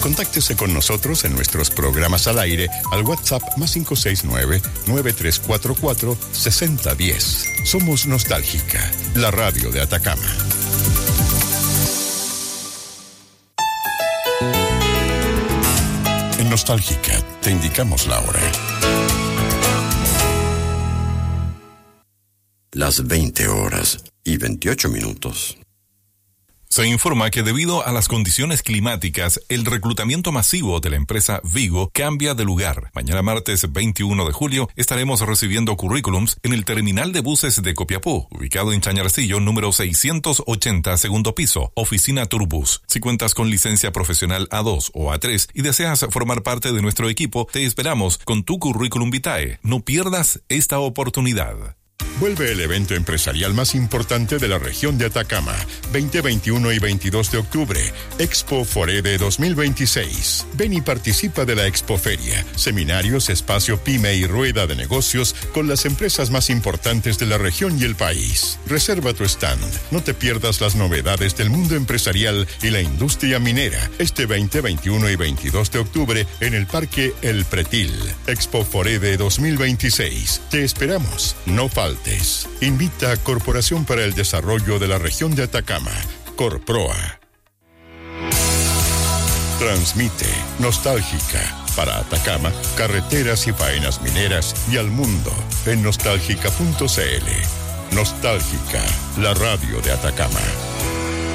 Contáctese con nosotros en nuestros programas al aire al WhatsApp +569 9344 6010. Somos Nostálgica, la radio de Atacama. En Nostálgica te indicamos la hora. Las 20:28. Se informa que debido a las condiciones climáticas, el reclutamiento masivo de la empresa Vigo cambia de lugar. Mañana martes 21 de julio estaremos recibiendo currículums en el terminal de buses de Copiapó, ubicado en Chañarcillo, número 680, segundo piso, oficina Turbus. Si cuentas con licencia profesional A2 o A3 y deseas formar parte de nuestro equipo, te esperamos con tu currículum vitae. No pierdas esta oportunidad. Vuelve el evento empresarial más importante de la región de Atacama, 20, 21 y 22 de octubre, Expo Forede 2026. Ven y participa de la Expoferia, seminarios, espacio pyme y rueda de negocios con las empresas más importantes de la región y el país. Reserva tu stand, no te pierdas las novedades del mundo empresarial y la industria minera, este 20, 21 y 22 de octubre en el Parque El Pretil. Expo Forede 2026. Te esperamos, no faltes. Invita a Corporación para el Desarrollo de la Región de Atacama, Corproa. Transmite Nostálgica para Atacama, carreteras y faenas mineras y al mundo en nostálgica.cl. Nostálgica, la radio de Atacama.